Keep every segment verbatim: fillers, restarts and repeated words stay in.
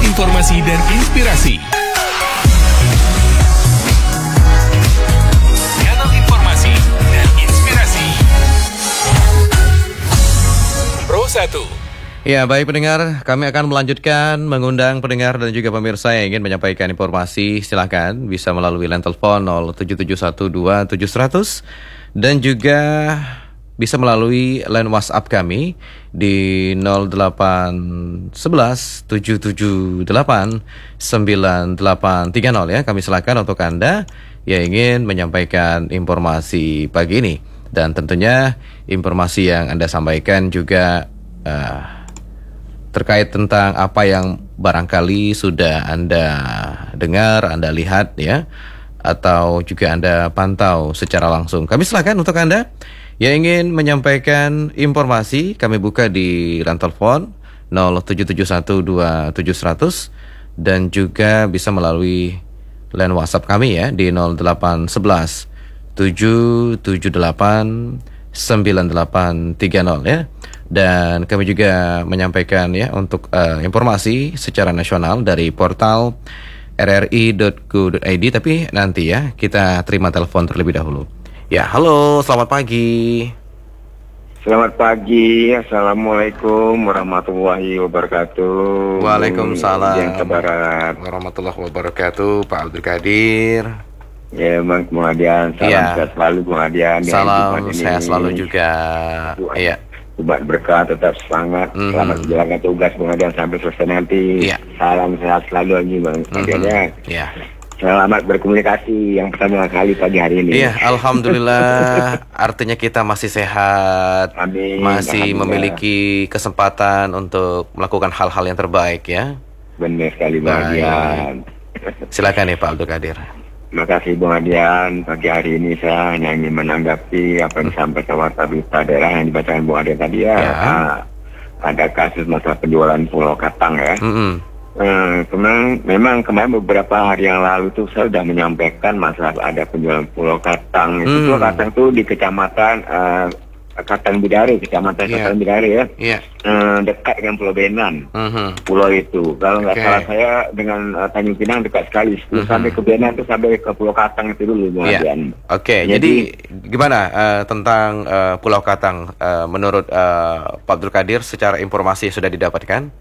informasi dan inspirasi. Kanal informasi dan inspirasi Pro satu. Ya, baik pendengar, kami akan melanjutkan mengundang pendengar dan juga pemirsa yang ingin menyampaikan informasi. Silakan bisa melalui line telepon nol tujuh tujuh satu dua tujuh satu nol dan juga bisa melalui line WhatsApp kami di nol delapan satu satu tujuh tujuh delapan sembilan delapan tiga nol ya. Kami silakan untuk Anda yang ingin menyampaikan informasi pagi ini. Dan tentunya informasi yang Anda sampaikan juga uh, terkait tentang apa yang barangkali sudah Anda dengar, Anda lihat ya, atau juga Anda pantau secara langsung. Kami silakan untuk Anda yang ingin menyampaikan informasi. Kami buka di line telepon nol tujuh tujuh satu dua tujuh satu nol dan juga bisa melalui line WhatsApp kami ya di nol delapan satu satu tujuh tujuh delapan sembilan delapan tiga nol ya. Dan kami juga menyampaikan ya untuk uh, informasi secara nasional dari portal r r i dot go dot i d, tapi nanti ya kita terima telepon terlebih dahulu. Ya, halo, selamat pagi. Selamat pagi, Assalamualaikum warahmatullahi wabarakatuh. Waalaikumsalam Yang Barat warahmatullahi wabarakatuh, Pak Abdul Qadir. Ya, Bang Adian, salam ya. sehat selalu Bang Adian. Salam sehat selalu juga. Iya. Ubat berkah, tetap semangat, mm-hmm. selamat menjalankan tugas Bang Adian sampai selesai nanti. Yeah. Salam sehat selalu lagi Bang Adian ya. Iya. Selamat berkomunikasi yang pertama kali pagi hari ini. Iya, alhamdulillah. Artinya kita masih sehat, Amin. masih memiliki kesempatan untuk melakukan hal-hal yang terbaik ya. Benar sekali Bang Adian. Silakan ya Pak Abdul Qadir. Terima kasih Bung Adian. Pagi hari ini saya hanya ingin menanggapi apa yang disampaikan warta berita daerah yang dibacakan Bung Adian tadi ya. ya. Nah, ada kasus masalah penjualan Pulau Katang ya. Mm-hmm. Eh, kemarin, memang kemarin beberapa hari yang lalu tuh saya sudah menyampaikan masalah ada penjualan Pulau Katang. Itu mm. Pulau Katang tuh di kecamatan uh, Katan Bidari, kecamatan yeah. Katan Bidari ya. Yeah. Uh, dekat dengan Pulau Benan. Uh-huh. Pulau itu. Kalau nggak okay. salah saya dengan uh, Tanjung Pinang dekat sekali. Uh-huh. Sampai ke Benan itu sampai ke Pulau Katang itu dulu Bung yeah. Adian. Oke, okay. jadi, jadi gimana uh, tentang uh, Pulau Katang uh, menurut uh, Pak Abdul Qadir secara informasi sudah didapatkan?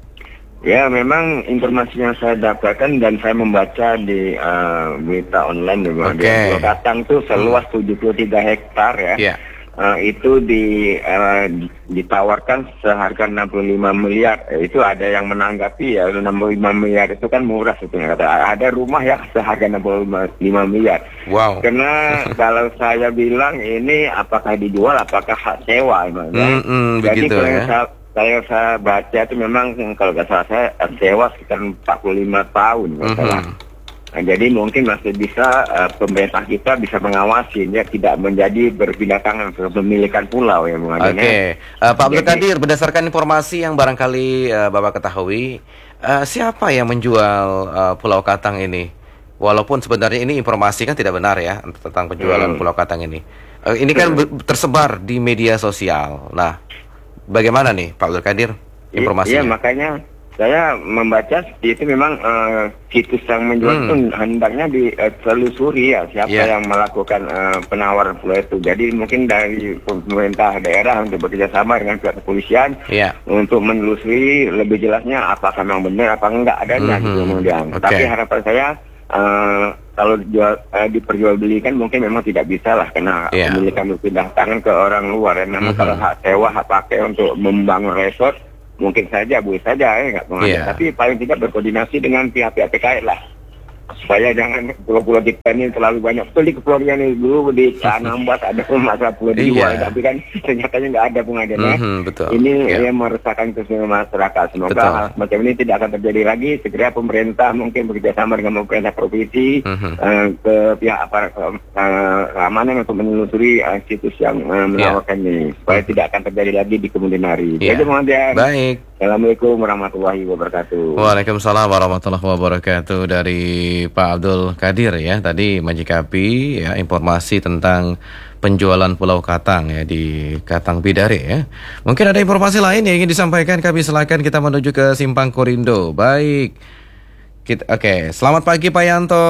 Ya, memang informasi yang saya dapatkan dan saya membaca di uh, berita online Bung Adian. Okay. Pulau Katang itu seluas hmm. tujuh puluh tiga hektar ya. Yeah. Uh, itu di, uh, ditawarkan seharga enam puluh lima miliar. Itu ada yang menanggapi ya enam puluh lima miliar itu kan murah sebetulnya. Ada rumah yang seharga enam puluh lima miliar. Wow. Karena kalau saya bilang ini apakah dijual, apakah hak sewa memang. Mm, mm, Jadi kalau ya? saya, saya saya baca itu memang kalau nggak salah saya sewa sekitar empat puluh lima tahun. Mm-hmm. Nah, jadi mungkin masih bisa uh, pemerintah kita bisa mengawasi ya, tidak menjadi berpindah tangan ke pemilikan pulau ya Bung Adian. Oke, okay. uh, Pak Abdul Qadir, berdasarkan informasi yang barangkali uh, Bapak ketahui, uh, siapa yang menjual uh, Pulau Katang ini? Walaupun sebenarnya ini informasi kan tidak benar ya tentang penjualan hmm. Pulau Katang ini. Uh, ini kan hmm. tersebar di media sosial. Nah, bagaimana nih Pak Abdul Qadir informasinya? Iya, makanya saya membaca itu memang uh, situs yang menjual hmm. itu hendaknya ditelusuri uh, ya siapa yeah. yang melakukan uh, penawaran pulau itu. Jadi mungkin dari pemerintah daerah untuk bekerja sama dengan pihak kepolisian yeah. untuk menelusuri lebih jelasnya apakah memang benar apa enggak adanya mm-hmm. gitu kemudian. Okay. Tapi harapan saya uh, kalau jual, uh, diperjualbelikan mungkin memang tidak bisa lah karena yeah. pemilikan berpindah tangan ke orang luar. Ya. Memang mm-hmm. kalau hak sewa hak pakai untuk membangun resort mungkin saja, boleh saja ya, nggak pengaruh. Yeah. Tapi paling tidak berkoordinasi dengan pihak-pihak terkait lah. Supaya jangan pulau-pulau kita ini terlalu banyak. Betul di Kepulauan ini dulu di Anambas ada masalah pulau dijual, tapi kan ternyatanya nggak ada pengadilan. Mm-hmm, betul. Ini yeah. yang meresahkan keseluruhan masyarakat. Semoga betul. hal semacam ini tidak akan terjadi lagi. Segera pemerintah mungkin bekerjasama dengan pemerintah provinsi mm-hmm. uh, ke pihak aparat uh, keamanan untuk menelusuri uh, situs yang uh, menawarkan yeah. ini supaya mm-hmm. tidak akan terjadi lagi di kemudian hari. Yeah. Jadi kemudian. Baik. Assalamualaikum warahmatullahi wabarakatuh. Waalaikumsalam warahmatullahi wabarakatuh. Dari Pak Abdul Qadir ya tadi menyikapi ya informasi tentang penjualan Pulau Katang ya di Katang Bidare ya. Mungkin ada informasi lain yang ingin disampaikan, kami silakan, kita menuju ke Simpang Korindo. Baik. Kita, oke, selamat pagi Pak Yanto.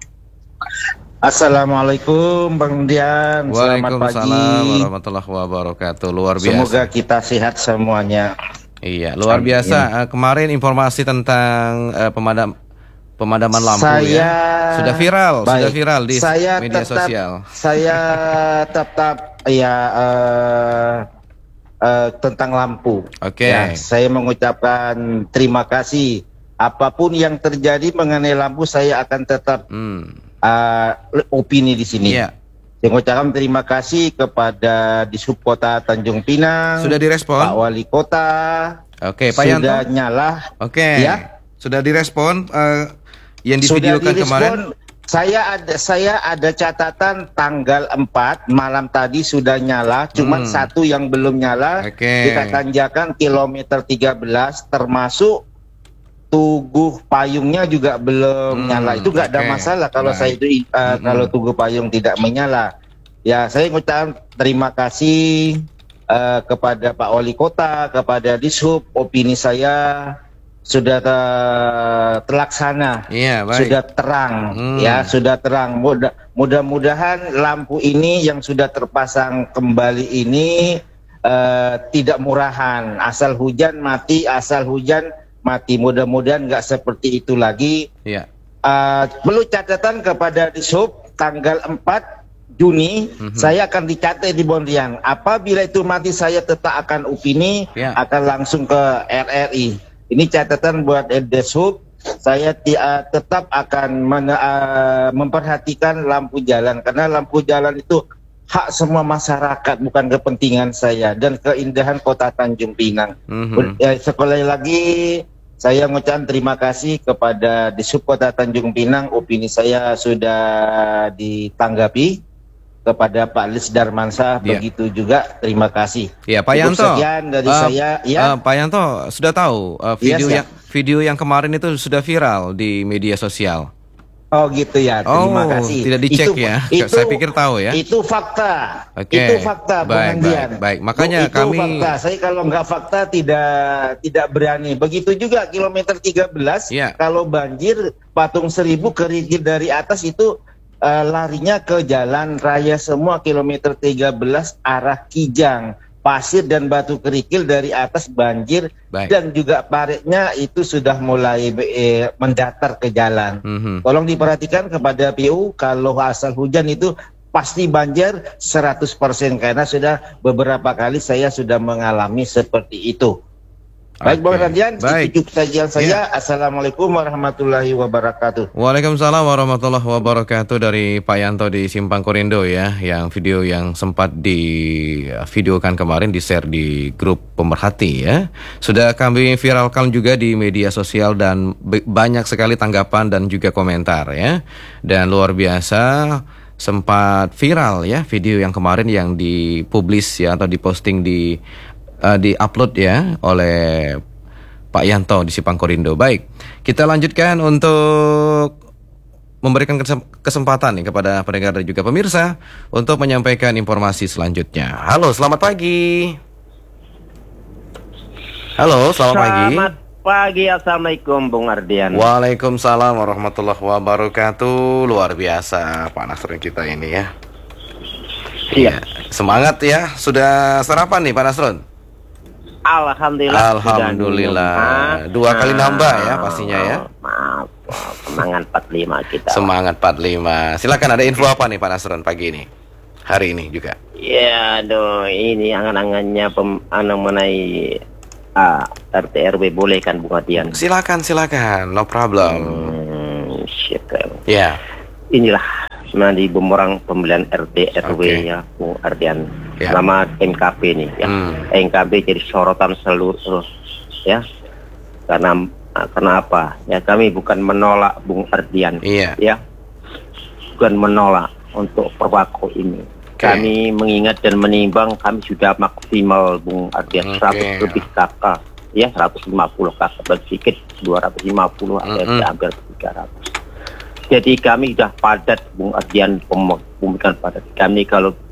Assalamualaikum Bang Dian. Selamat pagi. Waalaikumsalam warahmatullahi wabarakatuh. Luar biasa. Semoga kita sehat semuanya. Iya, luar biasa. Uh, kemarin informasi tentang uh, pemadam pemadaman lampu saya, ya sudah viral, baik. sudah viral di saya media tetap, sosial. Saya tetap ya uh, uh, tentang lampu. Oke. Ya, saya mengucapkan terima kasih. Apapun yang terjadi mengenai lampu, saya akan tetap hmm. uh, opini di sini. Iya. Saya mengucapkan terima kasih kepada Dishub Kota Tanjung Pinang. Sudah direspon? Pak Wali Kota. Oke, Pak Yanto. Sudah nyala. Oke. Ya. Sudah direspon uh, yang divideokan Sudah direspon, kemarin. Saya ada saya ada catatan tanggal empat malam tadi sudah nyala, cuma hmm. satu yang belum nyala. Oke. Kita tanjakan kilometer tiga belas, termasuk tugu payungnya juga belum hmm, nyala. Itu nggak ada okay. masalah kalau Baik. saya itu uh, hmm. kalau tugu payung tidak menyala. Ya, saya mengucapkan terima kasih uh, kepada Pak Wali Kota, kepada Dishub. Opini saya sudah ter terlaksana, iya, baik. Sudah terang, hmm. ya sudah terang. Mudah mudah-mudahan lampu ini yang sudah terpasang kembali ini uh, tidak murahan. Asal hujan mati, asal hujan mati. Mudah-mudahan nggak seperti itu lagi. Iya. Uh, perlu catatan kepada Dishub, tanggal empat Juni mm-hmm. saya akan dicatat di Bonriang. Apabila itu mati, saya tetap akan opini, yeah. akan langsung ke R R I. Ini catatan buat Dishub. Saya uh, tetap akan men, uh, memperhatikan lampu jalan, karena lampu jalan itu hak semua masyarakat, bukan kepentingan saya dan keindahan Kota Tanjung Pinang. Mm-hmm. Ya, sekali lagi saya mengucapkan terima kasih kepada Dishub Kota Tanjung Pinang. Opini saya sudah ditanggapi. Kepada Pak Lis Darmansyah, yeah. begitu juga terima kasih. Ya, Pak Yanto. Sekian dari uh, saya. Ya. Uh, Pak Yanto sudah tahu uh, video yes, yang ya. video yang kemarin itu sudah viral di media sosial. Oh gitu ya, terima oh, kasih. Tidak dicek itu, ya, itu, saya pikir tahu ya. Itu fakta, okay. itu fakta, baik, baik, baik. Makanya itu kami. Fakta. Saya kalau nggak fakta tidak tidak berani. Begitu juga kilometer tiga belas, yeah. kalau banjir Patung Seribu kerikil dari atas itu. Uh, larinya ke jalan raya semua kilometer tiga belas arah Kijang, pasir dan batu kerikil dari atas banjir. Baik. Dan juga paritnya itu sudah mulai eh, mendatar ke jalan. Mm-hmm. Tolong diperhatikan kepada P U, kalau asal hujan itu pasti banjir seratus persen, karena sudah beberapa kali saya sudah mengalami seperti itu. Baik, okay. Bang Radian, itu sajian saya. Yeah. Assalamualaikum warahmatullahi wabarakatuh. Waalaikumsalam warahmatullahi wabarakatuh dari Pak Yanto di Simpang Korindo ya, yang video yang sempat di videokan kemarin di-share di grup pemerhati ya. Sudah kami viralkan juga di media sosial dan banyak sekali tanggapan dan juga komentar ya. Dan luar biasa, sempat viral ya video yang kemarin yang dipublis ya atau diposting di Uh, di-upload ya oleh Pak Yanto di Simpang Korindo. Baik, kita lanjutkan untuk memberikan kesempatan nih kepada pendengar dan juga pemirsa untuk menyampaikan informasi selanjutnya. Halo, selamat pagi. Halo, selamat, selamat pagi. Selamat pagi, Assalamualaikum Bung Ardian. Waalaikumsalam warahmatullahi wabarakatuh. Luar biasa Pak Nasrun kita ini ya. Iya, semangat ya. Sudah sarapan nih Pak Nasrun? Alhamdulillah. Alhamdulillah. Dua kali nambah ya pastinya ya. Maaf, semangat empat puluh lima kita. Semangat empat puluh lima. Silakan, ada info apa nih Pak Nasrun pagi ini? Hari ini juga. Ya, aduh, ini angan-angannya pem, anu mengenai ah, R T R W boleh kan Bung Ardian? Silakan, silakan. No problem. Hmm, shit. Ya. Inilah di Bumerang pembelian R T R W okay. ya Bung Ardian. Ya. Selama M K P nih ya. Hmm. M K P jadi sorotan seluruh ya. Karena karena apa? Ya kami bukan menolak Bung Ardian. Iya. Ya. Bukan menolak untuk Perwako ini. Okay. Kami mengingat dan menimbang, kami sudah maksimal Bung Ardian, okay. seratus lebih kakak ya, seratus lima puluh kakak sedikit, dua ratus lima puluh mm-hmm. ada hampir tiga ratus. Jadi kami sudah padat Bung Ardian, pemilikan padat. Kami kalau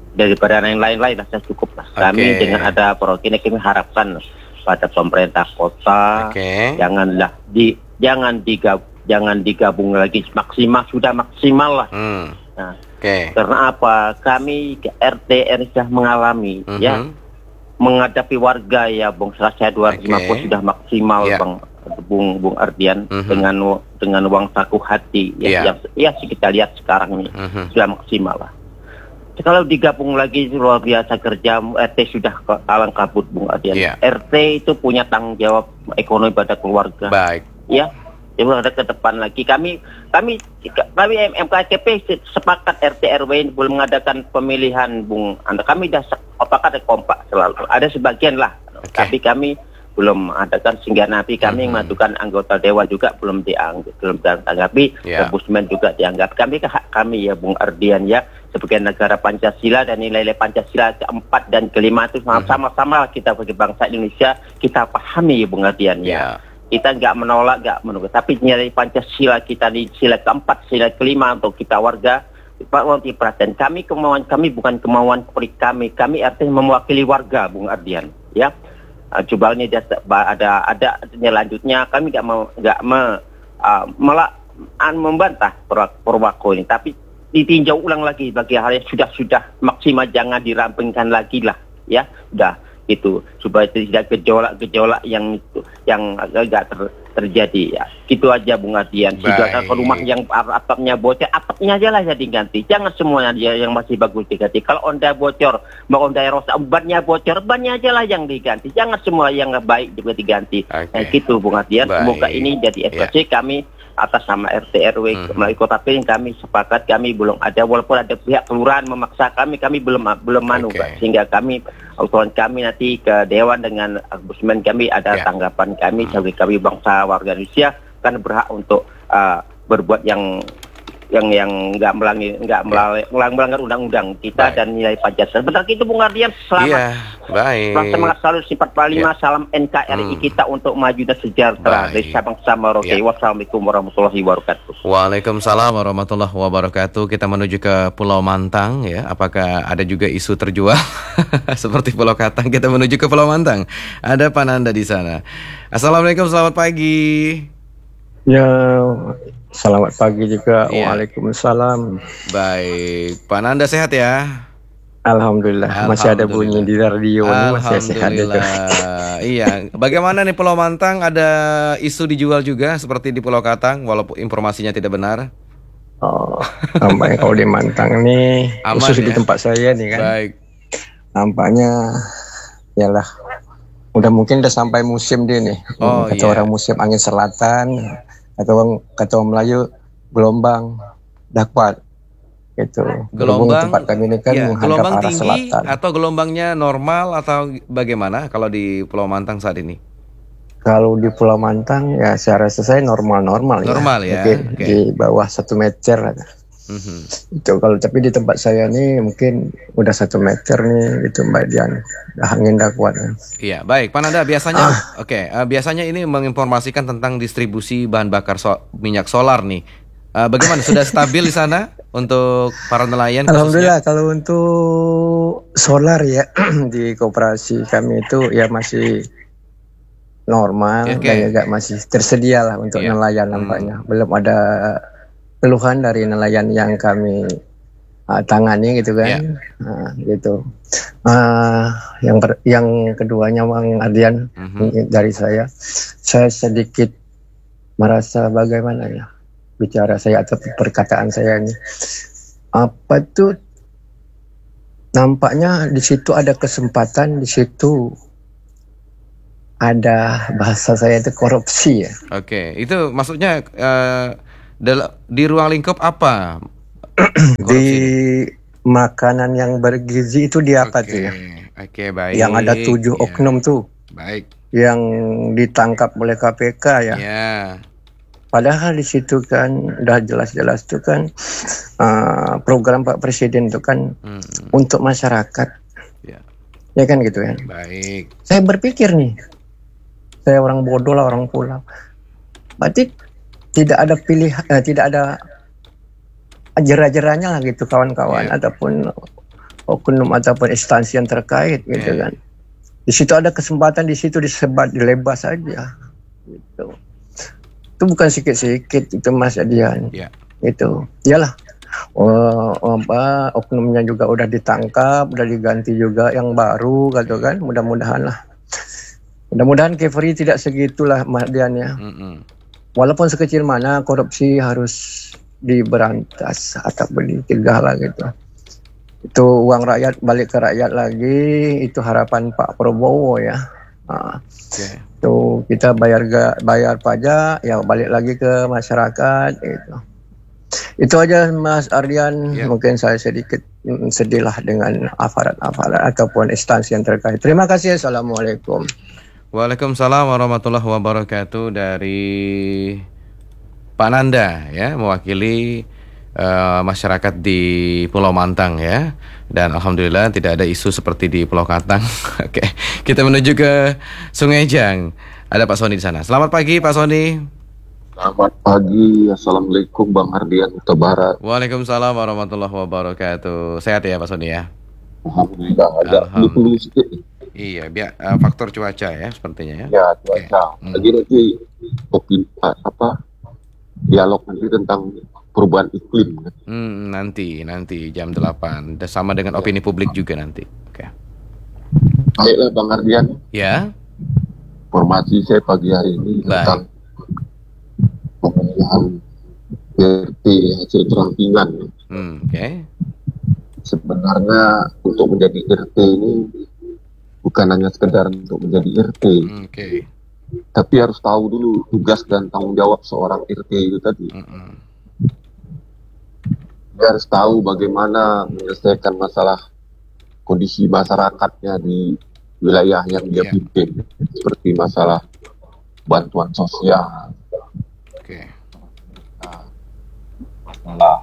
daripada yang lain-lain lah saya cukup lah. Okay. Kami dengan ada program ini kami harapkan pada pemerintah kota okay. janganlah di jangan digab jangan digabung lagi maksimal sudah maksimal lah. Hmm. Nah, okay. Karena apa? Kami ke R T R sudah mengalami mm-hmm. ya menghadapi warga ya Bung Selasa dua ratus lima puluh okay. sudah maksimal yeah. Bang Bung Bung Ardian mm-hmm. dengan dengan uang saku hati ya yeah. yang ya sih kita lihat sekarang ini mm-hmm. sudah maksimal lah. Kalau digabung lagi luar biasa kerja R T sudah kalang kabut Bung Ardian. Yeah. R T itu punya tanggung jawab ekonomi pada keluarga. Baik. Ya. Jadi ada ke depan lagi kami kami kami M K K P sepakat R T R W ini belum mengadakan pemilihan Bung Anda. Kami dah sepakat kompak selalu. Ada sebagian lah. Okay. Tapi kami belum adakan sehingga nanti kami mm-hmm. mengajukan anggota dewan juga belum dianggap belum ditanggapi. Yeah. Ombudsman juga dianggap. Kami hak kami ya Bung Ardian ya sebagai negara Pancasila dan nilai-nilai Pancasila keempat dan kelima itu mm-hmm. sama-sama kita sebagai bangsa Indonesia kita pahami ya Bung Ardian ya. Yeah. Kita nggak menolak, nggak menolak. Tapi nilai Pancasila kita di sila keempat, sila kelima untuk kita warga, Pak Wanti perhatian. Kami kemauan kami bukan kemauan politik kami. Kami artinya mewakili warga, Bung Ardian. Ya, uh, coba ini ada ada ada selanjutnya. Kami nggak mau nggak me, uh, melak membantah Purwako ini, tapi ditinjau ulang lagi bagi hal yang sudah sudah maksimal jangan dirampingkan lagi lah, ya sudah. Itu supaya tidak gejolak-gejolak yang itu yang agak ter, terjadi ya. Gitu aja Bung Ardian. Sudah ke rumah yang atapnya bocor, atapnya aja lah ya diganti. Jangan semuanya dia yang masih bagus diganti. Kalau onda bocor, mau onda rosak, bannya bocor, bannya aja lah yang diganti. Jangan semua yang baik juga diganti. Okay. Nah, gitu Bung Ardian. Baik. Semoga ini jadi evaluasi yeah. kami atas nama R T R W hmm. melalui Kota Piring kami sepakat kami belum ada walaupun ada pihak kelurahan memaksa kami kami belum belum manu okay. sehingga kami usulan kami nanti ke dewan dengan ombudsman kami ada yeah. tanggapan kami hmm. sebagai kami bangsa warga Indonesia kan berhak untuk uh, berbuat yang yang yang nggak melanggar nggak melalui yeah. melanggar undang-undang kita baik. Dan nilai Pancasila. Bentar itu Bung Ardian selamat. Yeah. Baik. Selamat semangat selalu sifat empat puluh lima yeah. salam N K R I hmm. kita untuk maju dan sejahtera dari Sabang sampai Merauke. Yeah. Wassalamualaikum warahmatullahi wabarakatuh. Waalaikumsalam warahmatullahi wabarakatuh. Kita menuju ke Pulau Mantang ya. Apakah ada juga isu terjual seperti Pulau Katang? Kita menuju ke Pulau Mantang. Ada Pananda di sana. Assalamualaikum, selamat pagi. Ya, selamat pagi juga. Ya. Waalaikumsalam. Baik, Pak Nanda sehat ya? Alhamdulillah. Alhamdulillah. Masih ada bunyi di radio ini, masih sehat juga. Iya. Bagaimana nih Pulau Mantang? Ada isu dijual juga seperti di Pulau Katang, walaupun informasinya tidak benar? Oh, nampaknya kalau di Mantang nih, aman, khusus ya? Di tempat saya nih kan. Baik. Nampaknya, yalah. Udah mungkin udah sampai musim dia nih. Oh, kata yeah. orang musim angin selatan, kata orang kata orang Melayu gelombang dakwat gitu. Gelombang tempat kami ini kan yeah, menghadap gelombang arah tinggi selatan. Atau gelombangnya normal atau bagaimana kalau di Pulau Mantang saat ini? Kalau di Pulau Mantang ya saya rasa saya normal-normal ya. Normal ya. Mungkin okay. di bawah satu meter. Mm-hmm. Itu kalau tapi di tempat saya nih mungkin udah satu meter nih itu Mbak Dian, angin dah kuat. Ya. Iya baik, Pak Nanda biasanya, ah. oke okay, uh, biasanya ini menginformasikan tentang distribusi bahan bakar so- minyak solar nih. Uh, bagaimana sudah stabil di sana untuk para nelayan? Alhamdulillah khususnya? Kalau untuk solar ya di koperasi kami itu ya masih normal okay. dan juga masih tersedia lah untuk yeah. nelayan nampaknya. Hmm. Belum ada keluhan dari nelayan yang kami uh, tangani gitu kan, yeah. uh, gitu. Uh, yang per, yang keduanya Bang Ardian mm-hmm. dari saya, saya sedikit merasa bagaimana ya bicara saya atau perkataan saya ini, apa tuh nampaknya di situ ada kesempatan, di situ ada bahasa saya itu korupsi ya. Oke, okay. Itu maksudnya. Uh... Di ruang lingkup apa? Di makanan yang bergizi itu di apa okay. tuh ya? Oke, okay, baik. Yang ada tujuh yeah. oknum tuh. Baik. Yang ditangkap oleh K P K ya. Yeah. Padahal di situ kan udah jelas-jelas tuh kan uh, program Pak Presiden itu kan hmm. untuk masyarakat. Yeah. Ya kan gitu ya. Baik. Saya berpikir nih, saya orang bodoh lah, orang pulau. Berarti tidak ada pilihan, eh, tidak ada jera-jeranya lah gitu kawan-kawan yeah. ataupun oknum ataupun instansi yang terkait gitu Yeah. kan. Di situ ada kesempatan, di situ disebat, dilebas saja. Gitu. Itu bukan sikit-sikit itu Mas Adian. Ya. Itu. Iyalah. Oh, apa oknumnya juga udah ditangkap, udah diganti juga yang baru gitu kan. Mudah-mudahan lah. Mudah-mudahan Kefri tidak segitulah Mas Adian ya. Mm-mm. Walaupun sekecil mana korupsi harus diberantas atau dicegah lah gitu. Itu uang rakyat balik ke rakyat lagi, itu harapan Pak Prabowo ya. Nah, Okay. itu kita bayar ga, bayar pajak ya balik lagi ke masyarakat itu. Itu aja Mas Ardian, Ya. mungkin saya sedikit mm, sedih lah dengan aparat-aparat ataupun instansi yang terkait. Terima kasih. Assalamualaikum. Waalaikumsalam warahmatullahi wabarakatuh. Dari Pak Nanda ya, mewakili uh, masyarakat di Pulau Mantang ya. Dan alhamdulillah tidak ada isu seperti di Pulau Katang. Oke, kita menuju ke Sungai Jang. Ada Pak Soni di sana. Selamat pagi Pak Soni. Selamat pagi, Assalamualaikum Bang Ardian Huta Barat. Waalaikumsalam warahmatullahi wabarakatuh. Sehat ya Pak Soni ya? Alhamdulillah, agak Alhamdulillah. flu sedikit. Iya, biar uh, faktor cuaca ya sepertinya ya. Ya, cuaca. Oke. Hmm. Lagi nanti opini apa dialog nanti tentang perubahan iklim. Hmm, nanti nanti jam delapan. Dan sama dengan opini publik juga nanti. Oke. Baiklah Bang Ardian, Ya. informasi saya pagi hari ini Baik. tentang pemilihan R T hasil perampingan. Hmm, oke. Sebenarnya untuk menjadi R T ini bukan hanya sekedar untuk menjadi R T, Hmm, oke. tapi harus tahu dulu tugas dan tanggung jawab seorang R T itu tadi. Mm-mm. Dia harus tahu bagaimana menyelesaikan masalah kondisi masyarakatnya di wilayah yang dia Ya. pimpin, seperti masalah bantuan sosial, Oke. masalah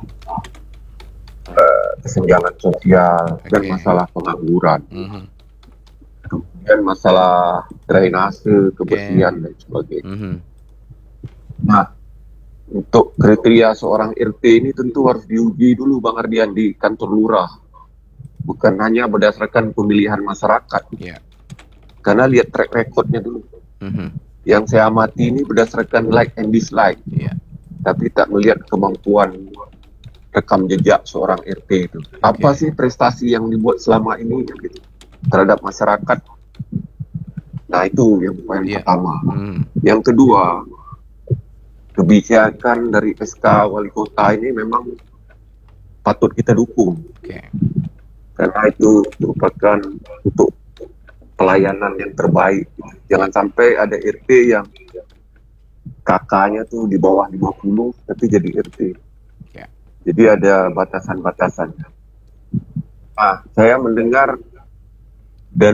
eh, kesenjangan sosial, dan Oke. masalah pengangguran, Mhm. kemudian masalah drainase, kebersihan, dan sebagainya. Mhm. Nah, untuk kriteria seorang R T ini tentu harus diuji dulu Bang Ardian di kantor lurah, bukan hanya berdasarkan pemilihan masyarakat, Ya. karena lihat track recordnya dulu. Mhm. Yang saya amati ini berdasarkan like and dislike, Ya. tapi tak melihat kemampuan rekam jejak seorang R T itu. Apa Oke. sih prestasi yang dibuat selama ini gitu, terhadap masyarakat? Nah itu yang poin Iya. pertama. Hmm. Yang kedua, kebijakan dari S K Wali Kota ini memang patut kita dukung, Oke. karena itu merupakan untuk pelayanan yang terbaik. Jangan sampai ada R T yang kakaknya tuh di bawah lima puluh tapi jadi R T. Ya. Jadi ada batasan-batasannya. Ah, saya mendengar dan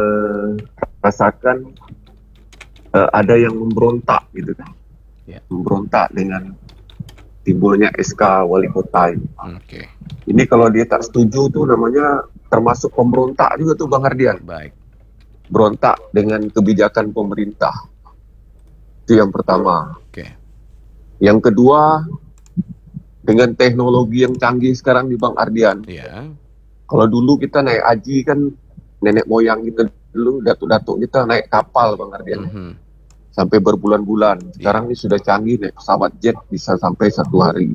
merasakan eh, ada yang memberontak gitu kan. Ya. Memberontak dengan timbulnya S K Wali Kota ini. Oke. Ini kalau dia tak setuju tuh namanya termasuk pemberontak juga tuh Bang Ardian. Baik. Berontak dengan kebijakan pemerintah. Itu yang pertama. Oke. Yang kedua, dengan teknologi yang canggih sekarang di Bang Ardian. Ya. Kalau dulu kita naik haji kan nenek moyang kita dulu, datuk-datuk kita naik kapal Bang Ardian. Mhm. Sampai berbulan-bulan. Sekarang ini sudah canggih, naik pesawat jet bisa sampai satu hari.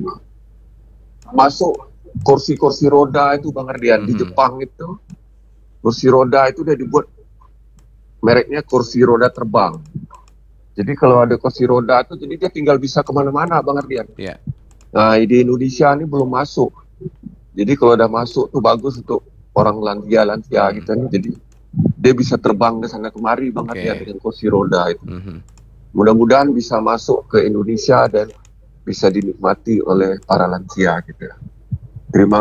Masuk kursi-kursi roda itu Bang Ardian. Di Mhm. Jepang itu, kursi roda itu udah dibuat mereknya kursi roda terbang. Jadi kalau ada kursi roda itu, jadi dia tinggal bisa kemana-mana Bang Ardian. Ya. Nah di Indonesia ini belum masuk. Jadi kalau udah masuk tuh bagus untuk orang lansia-lansia Hmm. gitu nih. Jadi dia bisa terbang ke sana kemari Bang Oke. Ardian dengan kursi roda itu. Mhm. Mudah-mudahan bisa masuk ke Indonesia dan bisa dinikmati oleh para lansia gitu. Terima